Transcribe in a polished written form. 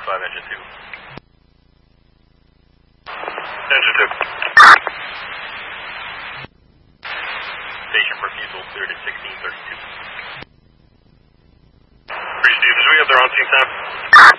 5, engine 2. Engine 2. Station refusal cleared at 1632. Breeze Stevens, we have their on-scene time.